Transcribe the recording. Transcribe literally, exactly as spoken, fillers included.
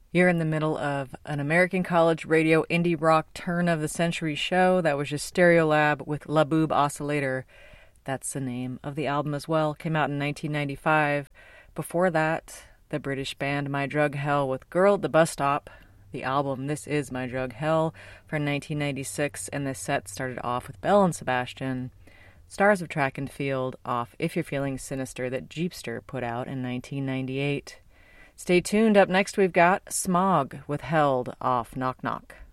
You're in the middle of an American college radio indie rock turn of the century show. That was just Stereolab with La Boob Oscillator. That's the name of the album as well. Came out in nineteen ninety-five. Before that, the British band My Drug Hell with Girl at the Bus Stop. The album This Is My Drug Hell from nineteen ninety-six. And the set started off with Belle and Sebastian. Stars of Track and Field off If You're Feeling Sinister that Jeepster put out in nineteen ninety-eight. Stay tuned. Up next we've got Smog with Held off Knock Knock.